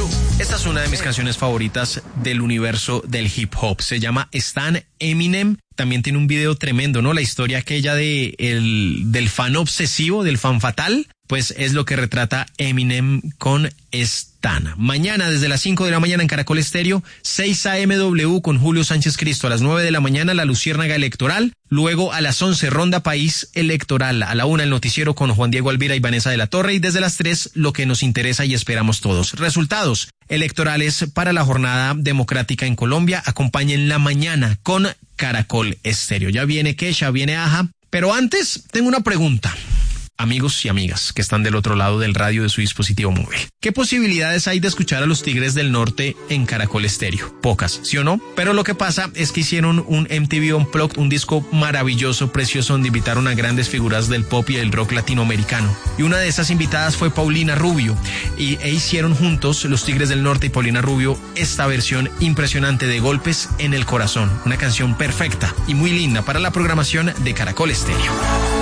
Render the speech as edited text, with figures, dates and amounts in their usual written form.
Esta es una de mis canciones favoritas del universo del hip hop. Se llama Stan. Eminem también tiene un video tremendo, ¿no? La historia aquella del fan obsesivo, del fan fatal, pues es lo que retrata Eminem con Stan. Mañana desde las 5 de la mañana en Caracol Estéreo, 6 AMW con Julio Sánchez Cristo. A las 9 de la mañana La Luciérnaga Electoral. Luego a las 11 Ronda País Electoral. A la 1 el noticiero con Juan Diego Alvira y Vanessa de la Torre. Y desde las 3 lo que nos interesa y esperamos todos. Resultados electorales para la jornada democrática en Colombia. Acompañen la mañana con Caracol Estéreo. Ya viene Kesha, viene Aja. Pero antes tengo una pregunta. Amigos y amigas que están del otro lado del radio de su dispositivo móvil, ¿qué posibilidades hay de escuchar a los Tigres del Norte en Caracol Estéreo? Pocas, ¿sí o no? Pero lo que pasa es que hicieron un MTV Unplugged, un disco maravilloso, precioso, donde invitaron a grandes figuras del pop y del rock latinoamericano. Y una de esas invitadas fue Paulina Rubio. E hicieron juntos, los Tigres del Norte y Paulina Rubio, esta versión impresionante de Golpes en el Corazón. Una canción perfecta y muy linda para la programación de Caracol Estéreo.